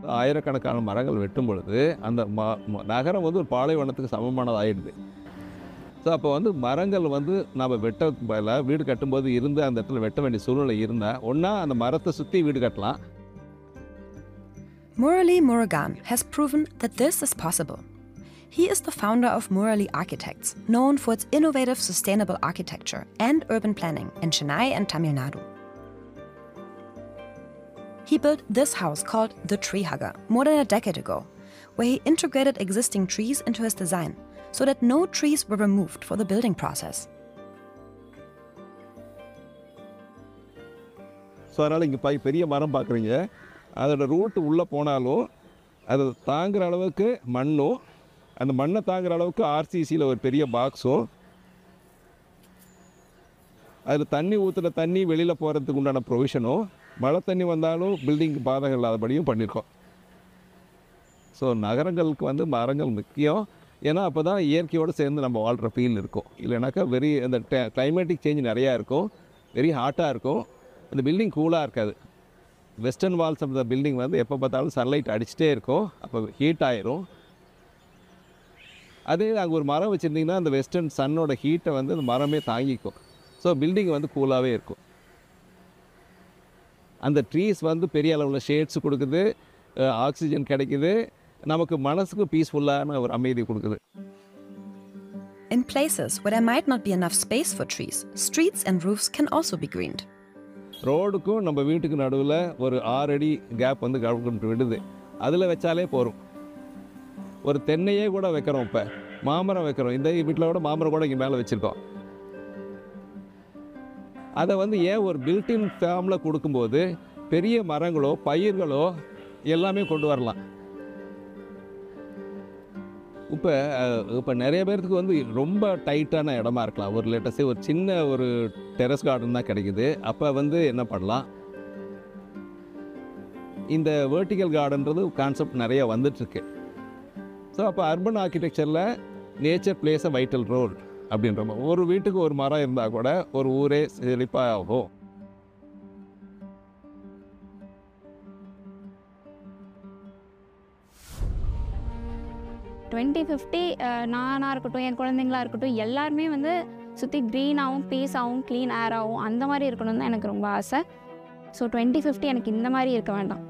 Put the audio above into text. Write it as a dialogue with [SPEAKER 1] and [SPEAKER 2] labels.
[SPEAKER 1] ஆயிரக்கணக்கான மரங்கள் வெட்டும் பொழுது அந்த நகரம் வந்து ஒரு பாலைவனத்துக்கு சமமானதாகிடுது. ஸோ அப்போ வந்து மரங்கள் வந்து நம்ம வெட்ட பதிலாக வீடு கட்டும்போது இருந்து அந்த இடத்துல வெட்ட வேண்டிய சூழ்நிலை இருந்தால் ஒன்றா அந்த மரத்தை சுற்றி வீடு கட்டலாம்.
[SPEAKER 2] Murali Murugan has proven that this is possible. He is the founder of Murali Architects, known for its innovative sustainable architecture and urban planning in Chennai and Tamil Nadu. He built this house called The Tree Hugger more than a decade ago, where he integrated existing trees into his design so that no trees were removed for the building process.
[SPEAKER 1] So அதனால் இங்கே பெரிய மரம் பார்க்குறீங்க, அதோட route உள்ளே போனாலும் அதை தாங்குகிற அளவுக்கு மண்ணும், அந்த மண்ணை தாங்குகிற அளவுக்கு ஆர்சிசியில் ஒரு பெரிய பாக்ஸும், அதில் தண்ணி ஊற்றுற தண்ணி வெளியில் போகிறதுக்கு உண்டான ப்ரொவிஷனும், மழை தண்ணி வந்தாலும் பில்டிங்க்கு பாதகம் இல்லாதபடியும் பண்ணியிருக்கோம். ஸோ நகரங்களுக்கு வந்து மரங்கள் முக்கியம். ஏன்னா அப்போ தான் இயற்கையோடு சேர்ந்து நம்ம வாழ்கிற ஃபீல் இருக்கும். இல்லைனாக்கா அந்த கிளைமேட்டிக் சேஞ்ச் நிறையா இருக்கும், வெரி ஹாட்டாக இருக்கும், அந்த பில்டிங் கூலாக இருக்காது. Western Waals of the building வந்து எப்போ பார்த்தாலும் சன்லைட் அடிச்சுட்டே இருக்கும், அப்போ ஹீட் ஆயிரும். அதே அங்கே ஒரு மரம் வச்சுருந்திங்கன்னா அந்த வெஸ்டர்ன் சன்னோட ஹீட்டை வந்து அந்த மரமே தாங்கிக்கும். ஸோ பில்டிங் வந்து கூலாகவே இருக்கும். அந்த ட்ரீஸ் வந்து பெரிய அளவில் ஷேட்ஸ் கொடுக்குது, ஆக்சிஜன் கிடைக்குது, நமக்கு மனசுக்கு பீஸ்ஃபுல்லான ஒரு அமைதி கொடுக்குது.
[SPEAKER 2] In places where there might not be enough space for trees, streets and roofs can also be greened.
[SPEAKER 1] ரோடுக்கும் நம்ம வீட்டுக்கு நடுவில் ஒரு 6 அடி கேப் வந்து கவர்மெண்ட் விடுது, அதில் வச்சாலே போகும். ஒரு தென்னையே கூட வைக்கிறோம், இப்போ மாமரம் வைக்கிறோம், இந்த வீட்டில் கூட மாமரம் கூட இங்கே மேலே வச்சுருக்கோம். அதை வந்து ஏன் ஒரு பில்டின் ஃபார்மில் கொடுக்கும்போது பெரிய மரங்களோ பயிர்களோ எல்லாமே கொண்டு வரலாம். இப்போ நிறைய பேர்த்துக்கு வந்து ரொம்ப டைட்டான இடமா இருக்கலாம், ஒரு லேட்டஸ்டே ஒரு சின்ன ஒரு டெரஸ் கார்டன் தான் கிடைக்குது. அப்போ வந்து என்ன பண்ணலாம், இந்த வெர்டிக்கல் கார்டன்றது கான்செப்ட் நிறைய வந்துட்டுருக்கு. ஸோ அப்போ அர்பன் ஆர்கிடெக்சரில் நேச்சர் பிளேஸ் அ வைட்டல் ரோல் அப்படின்ற மாதிரி ஒரு வீட்டுக்கு ஒரு மரம் இருந்தால் கூட ஒரு ஊரே செழிப்பாக ஆகும்.
[SPEAKER 3] 2050 நானாக இருக்கட்டும், என் குழந்தைங்களா இருக்கட்டும், எல்லாருமே வந்து சுற்றி க்ரீனாகவும் பீஸாகவும் க்ளீன் ஏராகவும் அந்த மாதிரி இருக்கணும்னு தான் எனக்கு ரொம்ப ஆசை. ஸோ 2050 எனக்கு இந்த மாதிரி இருக்க வேண்டாம்.